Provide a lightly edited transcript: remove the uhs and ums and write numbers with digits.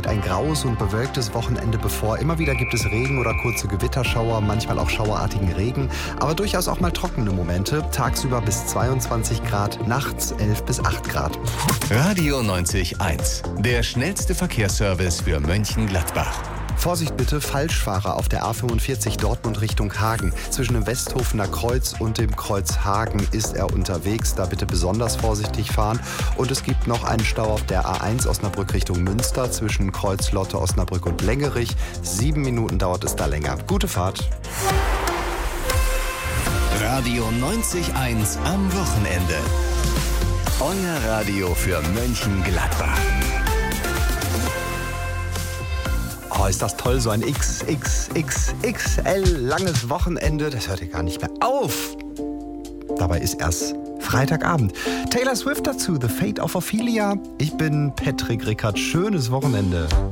steht ein graues und bewölktes Wochenende bevor. Immer wieder gibt es Regen oder kurze Gewitterschauer, manchmal auch schauerartigen Regen, aber durchaus auch mal trockene Momente. Tagsüber bis 22 Grad, nachts 11 bis 8 Grad. Radio 90.1, der schnellste Verkehrsservice für Mönchengladbach. Vorsicht bitte, Falschfahrer auf der A45 Dortmund Richtung Hagen. Zwischen dem Westhofener Kreuz und dem Kreuz Hagen ist er unterwegs. Da bitte besonders vorsichtig fahren. Und es gibt noch einen Stau auf der A1 Osnabrück Richtung Münster zwischen Kreuz Lotte, Osnabrück und Lengerich. 7 Minuten dauert es da länger. Gute Fahrt. Radio 90.1 am Wochenende. Euer Radio für Mönchengladbach. Oh, ist das toll, so ein XXXXL langes Wochenende. Das hört ja gar nicht mehr auf. Dabei ist erst Freitagabend. Taylor Swift dazu, The Fate of Ophelia. Ich bin Patrick Rickert. Schönes Wochenende.